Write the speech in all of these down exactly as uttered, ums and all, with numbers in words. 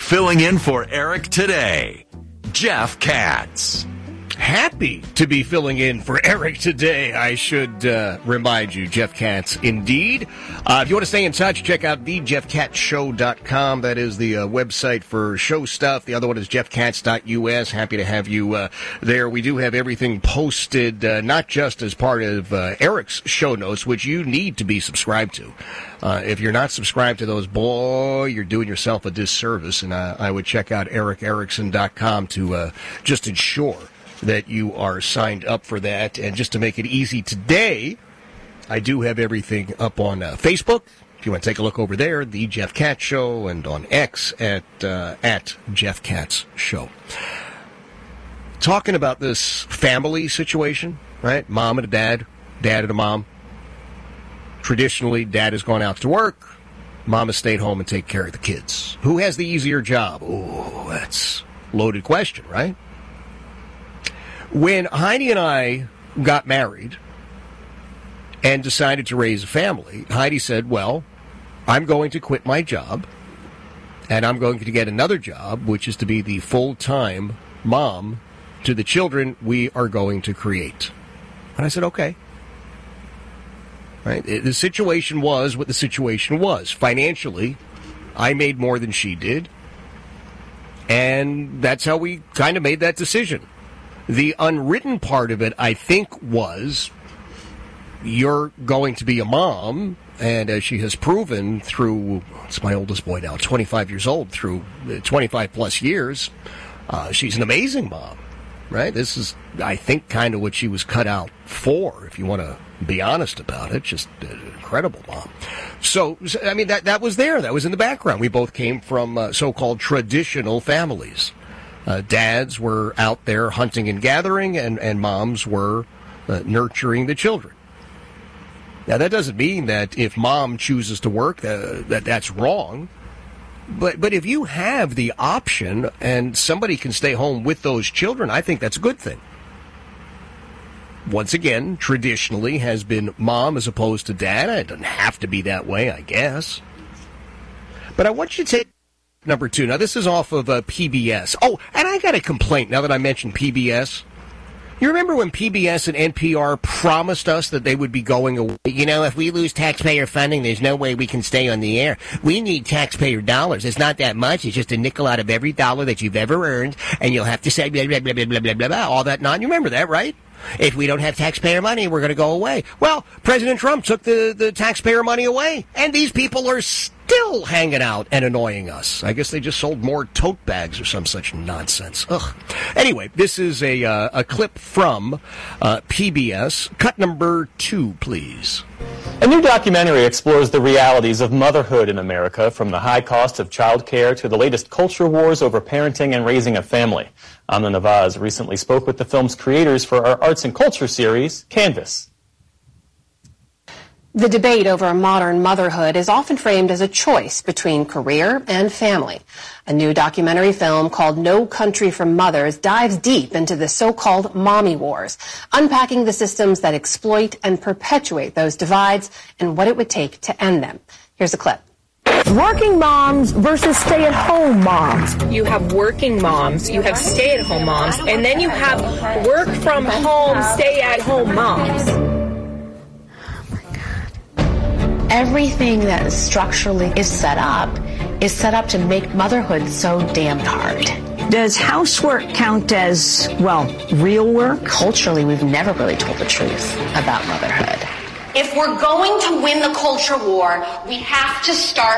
Filling in for Eric today, Jeff Katz. Happy to be filling in for Eric today. I should uh, remind you, Jeff Katz, indeed. Uh, if you want to stay in touch, check out the jeff katz show dot com. That is the uh, website for show stuff. The other one is jeff katz dot u s. Happy to have you uh, there. We do have everything posted, uh, not just as part of uh, Eric's show notes, which you need to be subscribed to. Uh, if you're not subscribed to those, boy, you're doing yourself a disservice. And uh, I would check out eric erickson dot com to uh, just ensure that you are signed up for that. And just to make it easy today, I do have everything up on uh, Facebook. If you want to take a look over there, The Jeff Katz Show, and on X at uh, at Jeff Katz Show. Talking about this family situation, right? Mom and a dad, dad and a mom. Traditionally, dad has gone out to work. Mom has stayed home and take care of the kids. Who has the easier job? Oh, that's a loaded question, right? When Heidi and I got married and decided to raise a family, Heidi said, well, I'm going to quit my job and I'm going to get another job, which is to be the full-time mom to the children we are going to create. And I said, okay. Right? The situation was what the situation was. Financially, I made more than she did, and that's how we kind of made that decision. The unwritten part of it, I think, was you're going to be a mom, and as she has proven through, it's my oldest boy now, twenty-five years old, through twenty-five plus years, uh, she's an amazing mom, right? This is, I think, kind of what she was cut out for, if you want to be honest about it. Just an incredible mom. So, I mean, that, that was there. That was in the background. We both came from uh, so-called traditional families. Uh, dads were out there hunting and gathering, and, and moms were uh, nurturing the children. Now, that doesn't mean that if mom chooses to work, uh, that that's wrong. But but if you have the option and somebody can stay home with those children, I think that's a good thing. Once again, traditionally has been mom as opposed to dad. It doesn't have to be that way, I guess. But I want you to take number two. Now, this is off of uh, P B S. Oh, and I got a complaint now that I mentioned P B S. You remember when P B S and N P R promised us that they would be going away? You know, if we lose taxpayer funding, there's no way we can stay on the air. We need taxpayer dollars. It's not that much. It's just a nickel out of every dollar that you've ever earned, and you'll have to say blah, blah, blah, blah, blah, blah, blah, blah, all that non. You remember that, right? If we don't have taxpayer money, we're going to go away. Well, President Trump took the, the taxpayer money away, and these people are still hanging out and annoying us. I guess they just sold more tote bags or some such nonsense. Ugh. Anyway, this is a uh, a clip from uh, P B S. Cut number two, please. A new documentary explores the realities of motherhood in America, from the high cost of childcare to the latest culture wars over parenting and raising a family. Amna Nawaz recently spoke with the film's creators for our arts and culture series, Canvas. The debate over modern motherhood is often framed as a choice between career and family. A new documentary film called No Country for Mothers dives deep into the so-called mommy wars, unpacking the systems that exploit and perpetuate those divides and what it would take to end them. Here's a clip. Working moms versus stay-at-home moms. You have working moms, you have stay-at-home moms, and then you have work-from-home, stay-at-home moms. Everything that structurally is set up is set up to make motherhood so damned hard. Does housework count as, well, real work? Culturally, we've never really told the truth about motherhood. If we're going to win the culture war, we have to start.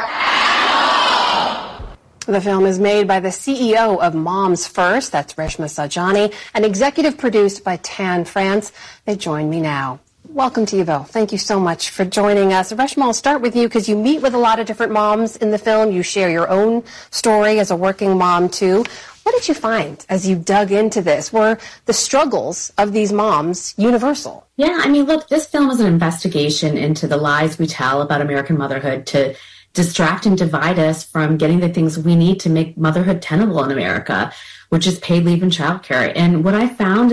The film is made by the C E O of Moms First, that's Reshma Saujani, and executive produced by Tan France. They join me now. Welcome to you both. Thank you so much for joining us. Reshma, I'll start with you because you meet with a lot of different moms in the film. You share your own story as a working mom, too. What did you find as you dug into this? Were the struggles of these moms universal? Yeah, I mean, look, this film is an investigation into the lies we tell about American motherhood to distract and divide us from getting the things we need to make motherhood tenable in America, which is paid leave and childcare. And what I found